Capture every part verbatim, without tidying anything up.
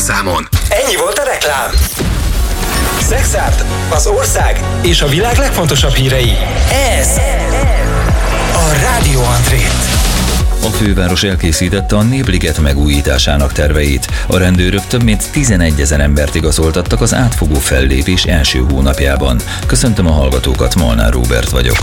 számon. Ennyi volt a reklám. Szexárd, az ország és a világ legfontosabb hírei. Ez a Rádió Andrét. A főváros elkészítette a Népliget megújításának terveit. A rendőrök több mint tizenegyezer embert igazoltattak az átfogó fellépés első hónapjában. Köszöntöm a hallgatókat, Molnár Róbert vagyok.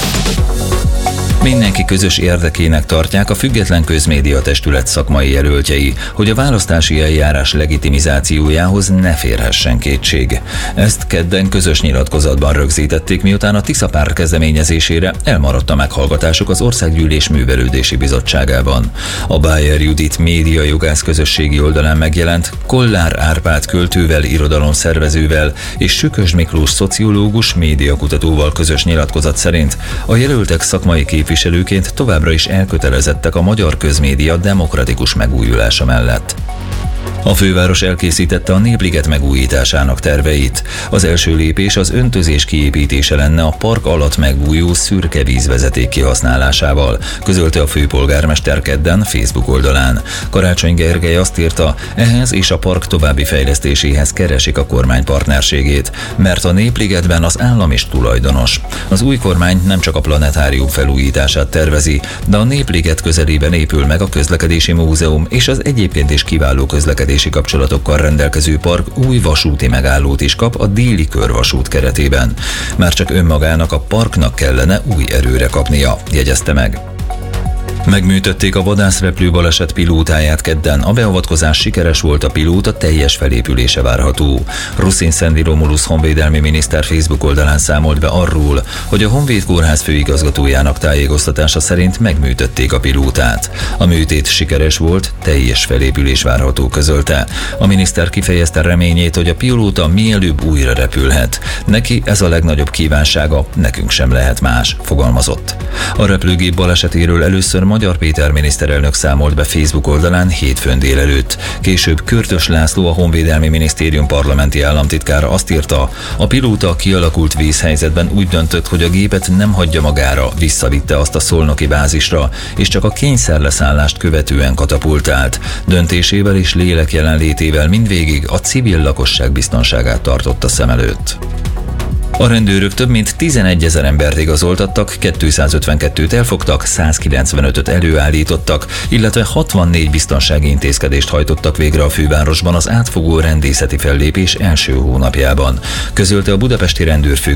Mindenki közös érdekének tartják a Független Közmédia Testület szakmai jelöltjei, hogy a választási eljárás legitimizációjához ne férhessen kétség. Ezt kedden közös nyilatkozatban rögzítették, miután a Tisza párt kezdeményezésére elmaradt a meghallgatásuk az Országgyűlés Művelődési Bizottságában. A Bájer Judit médiajogász közösségi oldalán megjelent Kollár Árpád költővel, irodalomszervezővel és Sükös Miklós szociológus médiakutatóval közös nyilatkozat szerint a jelöltek szakmai képviselőként továbbra is elkötelezettek a magyar közmédia demokratikus megújulása mellett. A főváros elkészítette a Népliget megújításának terveit. Az első lépés az öntözés kiépítése lenne a park alatt megbújó szürke vízvezeték kihasználásával, közölte a főpolgármester kedden Facebook oldalán. Karácsony Gergely azt írta, ehhez és a park további fejlesztéséhez keresik a kormány partnerségét, mert a Népligetben az állam is tulajdonos. Az új kormány nem csak a planetárium felújítását tervezi, de a Népliget közelében épül meg a közlekedési múzeum és az egyébként is kiváló közlekedési kapcsolatokkal rendelkező park új vasúti megállót is kap a déli körvasút keretében. Már csak önmagának a parknak kellene új erőre kapnia, jegyezte meg. Megműtötték a vadászrepülő baleset pilótáját kedden, a beavatkozás sikeres volt, a pilóta teljes felépülése várható. Ruszin Szendi Romulus honvédelmi miniszter Facebook oldalán számolt be arról, hogy a Honvéd Kórház főigazgatójának tájékoztatása szerint megműtötték a pilótát. A műtét sikeres volt, teljes felépülés várható, közölte. A miniszter kifejezte reményét, hogy a pilóta mielőbb újra repülhet. Neki ez a legnagyobb kívánsága, nekünk sem lehet más, fogalmazott. A repülőgép balesetéről először Magyar Péter miniszterelnök számolt be Facebook oldalán hétfőn délelőtt. Később Körtös László, a Honvédelmi Minisztérium parlamenti államtitkára azt írta, a pilóta kialakult vészhelyzetben úgy döntött, hogy a gépet nem hagyja magára, visszavitte azt a szolnoki bázisra, és csak a kényszerleszállást követően katapultált. Döntésével és lélek jelenlétével mindvégig a civil lakosság biztonságát tartotta szem előtt. A rendőrök több mint tizenegyezer embert igazoltattak, kétszázötvenkettőt elfogtak, százkilencvenötöt előállítottak, illetve hatvannégy biztonsági intézkedést hajtottak végre a fővárosban az átfogó rendészeti fellépés első hónapjában, közölte a budapesti rendőrfő